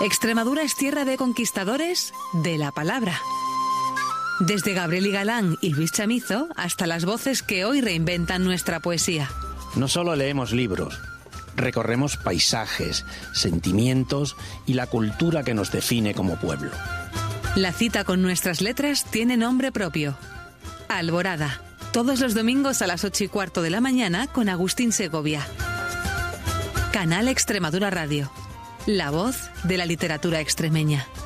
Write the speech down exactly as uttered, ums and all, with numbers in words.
Extremadura es tierra de conquistadores de la palabra. Desde Gabriel y Galán y Luis Chamizo hasta las voces que hoy reinventan nuestra poesía. No solo leemos libros, recorremos paisajes, sentimientos y la cultura que nos define como pueblo. La cita con nuestras letras tiene nombre propio. Alborada. Todos los domingos a las ocho y cuarto de la mañana con Agustín Segovia. Canal Extremadura Radio. La voz de la literatura extremeña.